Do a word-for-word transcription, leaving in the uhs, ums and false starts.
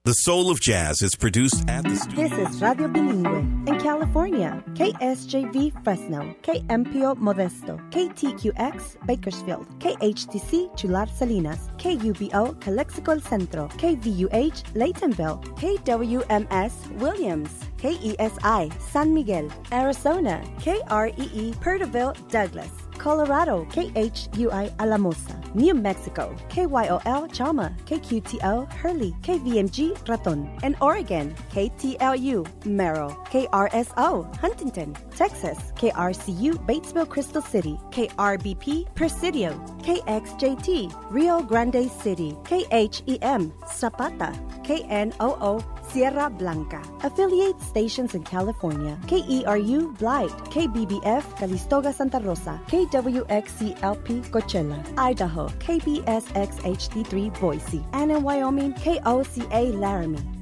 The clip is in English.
The Soul of Jazz is produced at the studio. This is Radio Bilingüe in California. K S J V Fresno, K M P O Modesto, K T Q X Bakersfield, K H T C Chular Salinas, K U B O Calexico Centro, K V U H Laytonville, K W M S Williams, K E S I San Miguel, Arizona, K R E E Perterville Douglas, Colorado, K H U I Alamosa, New Mexico, K Y O L Chama, K Q T O Hurley, K V M G Raton, and Oregon, K T L U Merrill, K R S O Huntington, Texas, K R C U Batesville Crystal City, K R B P Presidio, K X J T Rio Grande City, K H E M Zapata, K N O O Sierra Blanca. Affiliate stations in California, K E R U Blythe, K B B F Calistoga Santa Rosa, K W X C L P Coachella, Idaho, K B S X H D three Boise, and in Wyoming, K O C A Laramie.